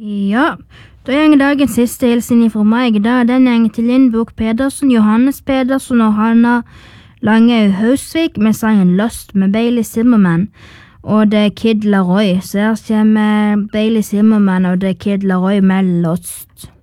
Ja, da går dagens siste hilsen fra meg. Da den går til Lindbok Pedersen, Johannes Pedersen og Hanna Langehaug Hausvik med sangen Lost med Bailey Zimmerman og det er Kid Laroi. Så her kommer Bailey Zimmerman og det er Kid Laroi med Lost.